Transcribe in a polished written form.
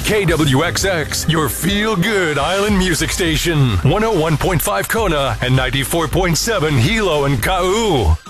KWXX, your feel-good island music station. 101.5 Kona and 94.7 Hilo and Kau.